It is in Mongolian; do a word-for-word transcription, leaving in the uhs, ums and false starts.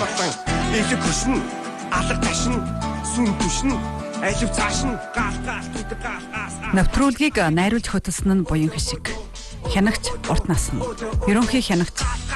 амтан их хөшин алга ташин сүн түшин алив цаашин гал гал түд гал гас. Навтруулгийг найруулж хөтөлсөн нь буян хишиг. Хянагч урт насна. Ерөнхий хянагч